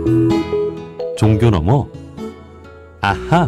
종교 너머 아하.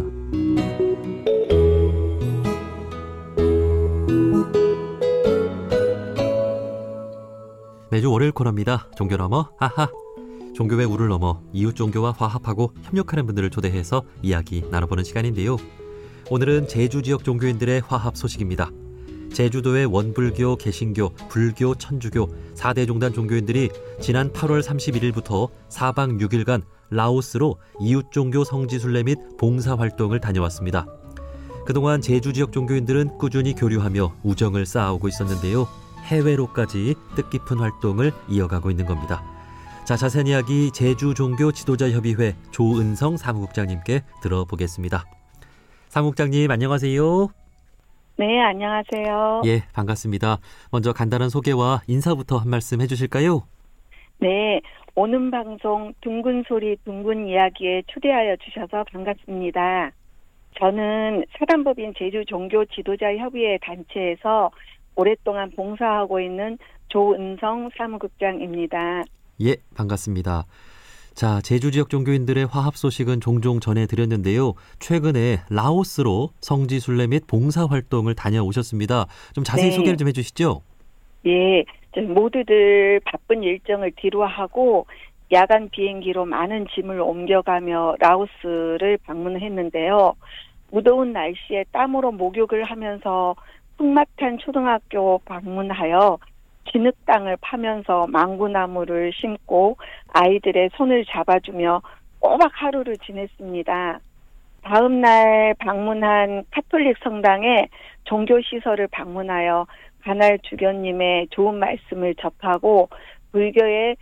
매주 월요일 코너입니다. 종교 너머 아하. 종교의 우를 넘어 이웃 종교와 화합하고 협력하는 분들을 초대해서 이야기 나눠보는 시간인데요. 오늘은 제주 지역 종교인들의 화합 소식입니다. 제주도의 원불교, 개신교, 불교, 천주교 4대 종단 종교인들이 지난 8월 31일부터 4박 6일간 라오스로 이웃 종교 성지순례 및 봉사활동을 다녀왔습니다. 그동안 제주 지역 종교인들은 꾸준히 교류하며 우정을 쌓아오고 있었는데요. 해외로까지 뜻깊은 활동을 이어가고 있는 겁니다. 자, 자세한 이야기 제주종교지도자협의회 조은성 사무국장님께 들어보겠습니다. 사무국장님 안녕하세요. 네, 안녕하세요. 예, 반갑습니다. 먼저 간단한 소개와 인사부터 한 말씀 해주실까요? 네, 오는 방송 둥근 소리 둥근 이야기에 초대하여 주셔서 반갑습니다. 저는 사단법인 제주종교지도자협의회 단체에서 오랫동안 봉사하고 있는 조은성 사무국장입니다. 예, 반갑습니다. 자, 제주 지역 종교인들의 화합 소식은 종종 전해드렸는데요. 최근에 라오스로 성지순례 및 봉사활동을 다녀오셨습니다. 좀 자세히 네. 소개를 좀 해주시죠. 예, 모두들 바쁜 일정을 뒤로하고 야간 비행기로 많은 짐을 옮겨가며 라오스를 방문했는데요. 무더운 날씨에 땀으로 목욕을 하면서 풍마탄 초등학교 방문하여 진흙땅을 파면서 망고나무를 심고 아이들의 손을 잡아주며 꼬박 하루를 지냈습니다. 다음 날 방문한 카톨릭 성당에 종교시설을 방문하여 가날 주교님의 좋은 말씀을 접하고 불교의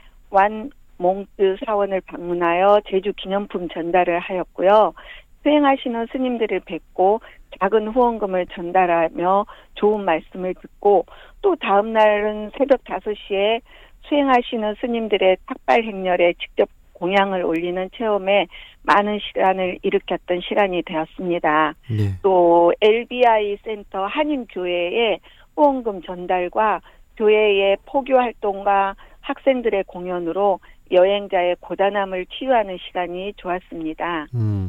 완몽뜨 사원을 방문하여 제주 기념품 전달을 하였고요. 수행하시는 스님들을 뵙고 작은 후원금을 전달하며 좋은 말씀을 듣고 또 다음 날은 새벽 5시에 수행하시는 스님들의 탁발 행렬에 직접 공양을 올리는 체험에 많은 시간을 일으켰던 시간이 되었습니다. 네. 또 LBI 센터 한인교회의 후원금 전달과 교회의 포교 활동과 학생들의 공연으로 여행자의 고단함을 치유하는 시간이 좋았습니다.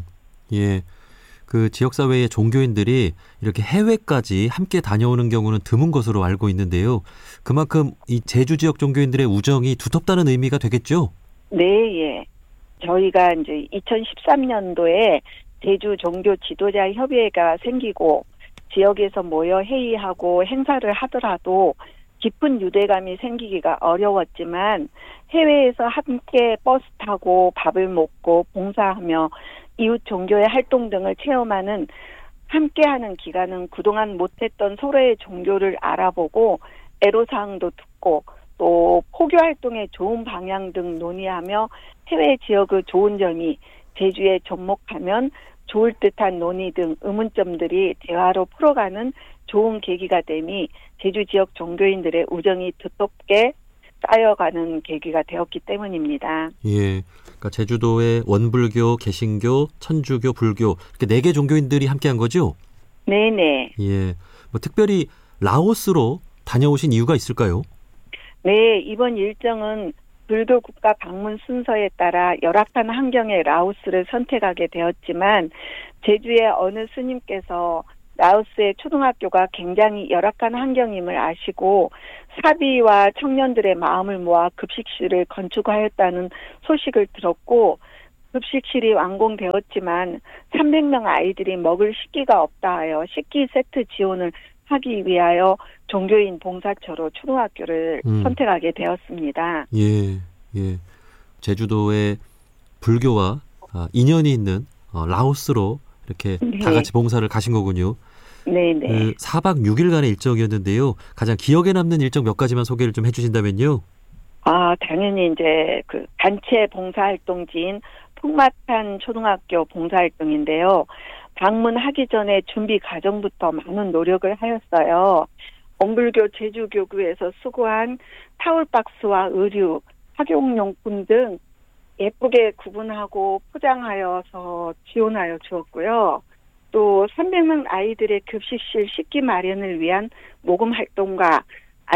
예. 그 지역사회의 종교인들이 이렇게 해외까지 함께 다녀오는 경우는 드문 것으로 알고 있는데요. 그만큼 이 제주 지역 종교인들의 우정이 두텁다는 의미가 되겠죠? 네, 예. 저희가 이제 2013년도에 제주 종교 지도자 협의회가 생기고 지역에서 모여 회의하고 행사를 하더라도 깊은 유대감이 생기기가 어려웠지만 해외에서 함께 버스 타고 밥을 먹고 봉사하며 이웃 종교의 활동 등을 체험하는 함께하는 기간은 그동안 못했던 서로의 종교를 알아보고 애로사항도 듣고 또 포교 활동의 좋은 방향 등 논의하며 해외 지역의 좋은 점이 제주에 접목하면 좋을 듯한 논의 등 의문점들이 대화로 풀어가는 좋은 계기가 되니 제주 지역 종교인들의 우정이 두텁게 쌓여가는 계기가 되었기 때문입니다. 예, 그러니까 제주도의 원불교, 개신교, 천주교, 불교 이렇게 4개 종교인들이 함께한 거죠? 네네. 예, 뭐 특별히 라오스로 다녀오신 이유가 있을까요? 네, 이번 일정은 불교 국가 방문 순서에 따라 열악한 환경의 라오스를 선택하게 되었지만 제주의 어느 스님께서 라오스의 초등학교가 굉장히 열악한 환경임을 아시고 사비와 청년들의 마음을 모아 급식실을 건축하였다는 소식을 들었고 급식실이 완공되었지만 300명 아이들이 먹을 식기가 없다 하여 식기 세트 지원을 하기 위하여 종교인 봉사처로 초등학교를 선택하게 되었습니다. 예, 예. 제주도의 불교와 인연이 있는 라오스로 이렇게 네. 다 같이 봉사를 가신 거군요. 네네. 그 4박 6일간의 일정이었는데요. 가장 기억에 남는 일정 몇 가지만 소개를 좀 해주신다면요. 당연히 이제 그 단체 봉사활동지인 풍마탄 초등학교 봉사활동인데요. 방문하기 전에 준비 과정부터 많은 노력을 하였어요. 원불교 제주교구에서 수거한 타올박스와 의류, 학용용품 등 예쁘게 구분하고 포장하여서 지원하여 주었고요. 또 300명 아이들의 급식실 식기 마련을 위한 모금 활동과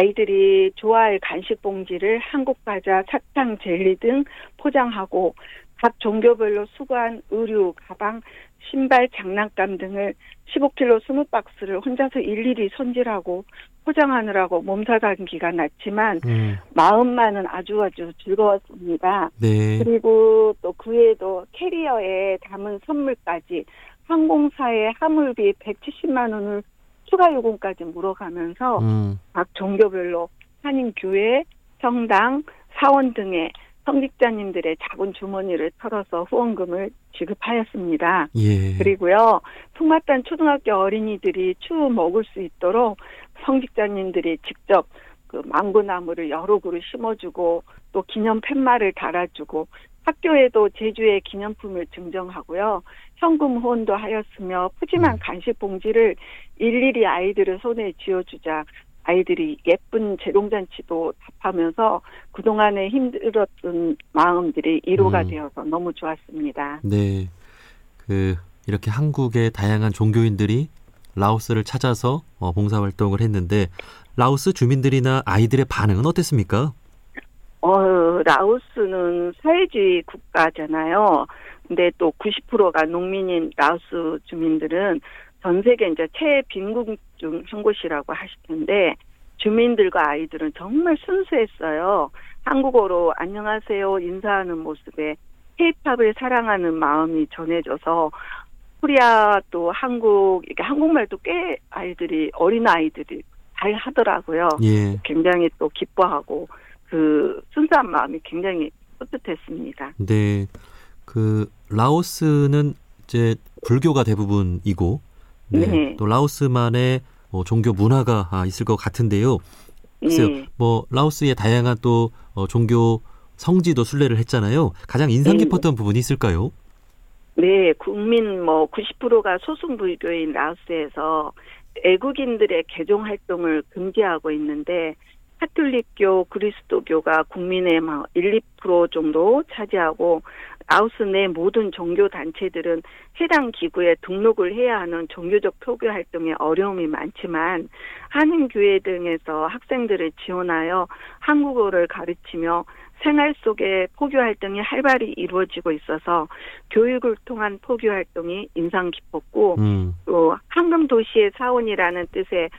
아이들이 좋아할 간식 봉지를 한국 과자, 사탕, 젤리 등 포장하고 각 종교별로 수거한 의류, 가방, 신발, 장난감 등을 15kg 20박스를 혼자서 일일이 손질하고 포장하느라고 몸살감기가 났지만 마음만은 아주 즐거웠습니다. 네. 그리고 또 그 외에도 캐리어에 담은 선물까지 항공사의 화물비 170만 원을 추가 요금까지 물어가면서 각 종교별로 한인교회, 성당, 사원 등의 성직자님들의 작은 주머니를 털어서 후원금을 지급하였습니다. 예. 그리고요, 풍마탄 초등학교 어린이들이 추후 먹을 수 있도록 성직자님들이 직접 그 망고나무를 여러 그루 심어주고 또 기념 팻말을 달아주고 학교에도 제주의 기념품을 증정하고요. 현금 후원도 하였으며 푸짐한 간식 봉지를 일일이 아이들의 손에 쥐어주자 아이들이 예쁜 재롱잔치도 답하면서 그동안에 힘들었던 마음들이 위로가 되어서 너무 좋았습니다. 네. 이렇게 한국의 다양한 종교인들이 라오스를 찾아서 봉사활동을 했는데 라오스 주민들이나 아이들의 반응은 어땠습니까? 라오스는 사회주의 국가잖아요. 근데 또 90%가 농민인 라오스 주민들은 전 세계 이제 최빈국 중 한 곳이라고 하시던데 주민들과 아이들은 정말 순수했어요. 한국어로 안녕하세요 인사하는 모습에 K-팝을 사랑하는 마음이 전해져서 코리아 또 한국 이게 한국말도 꽤 아이들이 어린 아이들이 잘 하더라고요. 예. 굉장히 또 기뻐하고 그 순수한 마음이 굉장히 뿌듯했습니다. 네. 라오스는 이제 불교가 대부분이고 네. 또 라오스만의 종교 문화가 있을 것 같은데요. 글쎄요. 네. 라오스의 다양한 또 종교 성지도 순례를 했잖아요. 가장 인상 깊었던 부분이 있을까요? 네, 국민 90%가 소승 불교인 라오스에서 외국인들의 개종 활동을 금지하고 있는데 카톨릭교, 그리스도교가 국민의 1, 2% 정도 차지하고 라오스 내 모든 종교 단체들은 해당 기구에 등록을 해야 하는 종교적 표교 활동에 어려움이 많지만 한인교회 등에서 학생들을 지원하여 한국어를 가르치며 생활 속에 포교 활동이 활발히 이루어지고 있어서 교육을 통한 포교 활동이 인상 깊었고 또 황금도시의 사원이라는 뜻의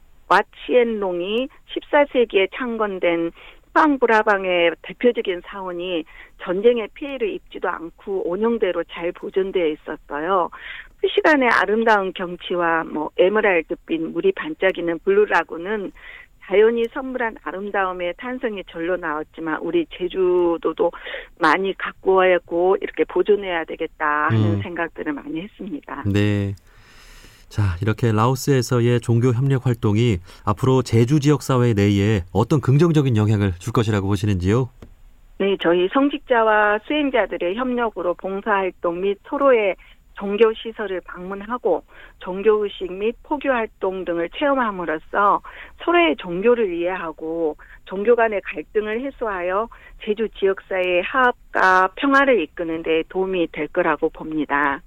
왓치엔롱이 14세기에 창건된 후앙브라방의 대표적인 사원이 전쟁의 피해를 입지도 않고 온형대로 잘 보존되어 있었어요. 그 시간의 아름다운 경치와 에메랄드빛 물이 반짝이는 블루라군은 자연이 선물한 아름다움의 탄생이 절로 나왔지만 우리 제주도도 많이 가꾸어야고 이렇게 보존해야 되겠다 하는 생각들을 많이 했습니다. 네. 자, 이렇게 라오스에서의 종교 협력 활동이 앞으로 제주 지역 사회 내에 어떤 긍정적인 영향을 줄 것이라고 보시는지요? 네, 저희 성직자와 수행자들의 협력으로 봉사활동 및 서로의 종교시설을 방문하고 종교의식 및 포교활동 등을 체험함으로써 서로의 종교를 이해하고 종교 간의 갈등을 해소하여 제주 지역사회의 화합과 평화를 이끄는 데 도움이 될 거라고 봅니다.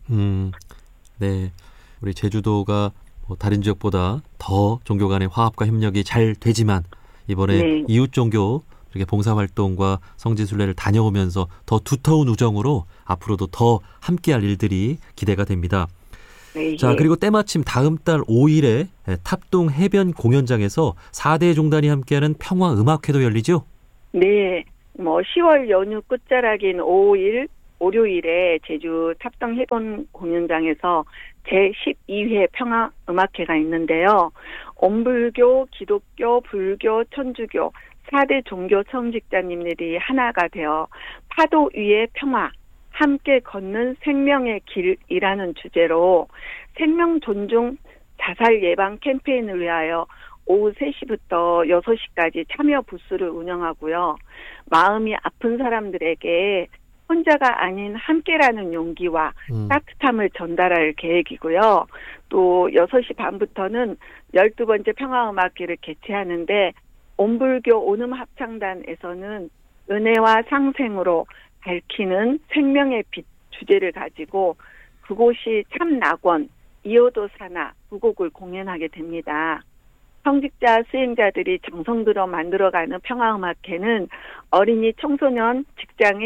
네. 우리 제주도가 다른 지역보다 더 종교 간의 화합과 협력이 잘 되지만 이번에 네. 이웃 종교 이렇게 봉사활동과 성지순례를 다녀오면서 더 두터운 우정으로 앞으로도 더 함께할 일들이 기대가 됩니다. 네, 자, 그리고 때마침 다음 달 5일에 탑동 해변 공연장에서 4대 종단이 함께하는 평화음악회도 열리죠? 네. 10월 연휴 끝자락인 5일 월요일에 제주 탑동 해변 공연장에서 제12회 평화음악회가 있는데요. 온불교, 기독교, 불교, 천주교 4대 종교 성직자님들이 하나가 되어 파도 위의 평화, 함께 걷는 생명의 길이라는 주제로 생명 존중 자살 예방 캠페인을 위하여 오후 3시부터 6시까지 참여 부스를 운영하고요. 마음이 아픈 사람들에게 혼자가 아닌 함께라는 용기와 따뜻함을 전달할 계획이고요. 또 6시 반부터는 12번째 평화음악회를 개최하는데 온불교 온음합창단에서는 은혜와 상생으로 밝히는 생명의 빛 주제를 가지고 그곳이 참 낙원, 이호도 사나 두 곡을 공연하게 됩니다. 성직자 수행자들이 정성 들여 만들어가는 평화음악회는 어린이, 청소년, 직장인,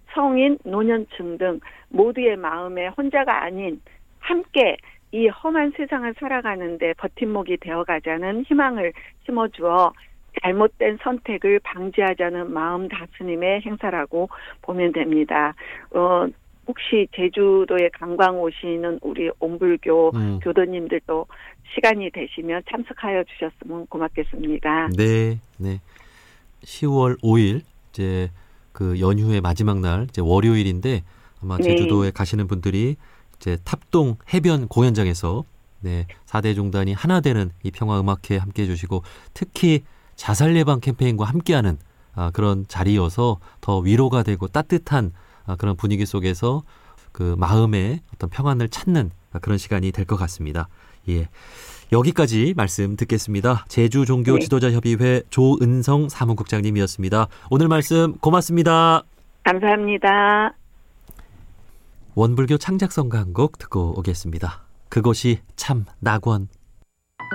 성인, 노년층 등 모두의 마음에 혼자가 아닌 함께 이 험한 세상을 살아가는데 버팀목이 되어가자는 희망을 심어주어 잘못된 선택을 방지하자는 마음 다스림의 행사라고 보면 됩니다. 혹시 제주도에 관광 오시는 우리 옴불교 교도님들도 시간이 되시면 참석하여 주셨으면 고맙겠습니다. 네, 네. 10월 5일 이제 그 연휴의 마지막 날 이제 월요일인데 아마 제주도에 가시는 분들이 이제 탑동 해변 공연장에서 4대 종단이 하나 되는 이 평화음악회 함께해 주시고 특히 자살 예방 캠페인과 함께하는 그런 자리여서 더 위로가 되고 따뜻한 그런 분위기 속에서 그 마음의 어떤 평안을 찾는 그런 시간이 될 것 같습니다. 예. 여기까지 말씀 듣겠습니다. 제주종교지도자협의회 조은성 사무국장님이었습니다. 오늘 말씀 고맙습니다. 감사합니다. 원불교 창작성가 한 곡 듣고 오겠습니다. 그것이 참 낙원.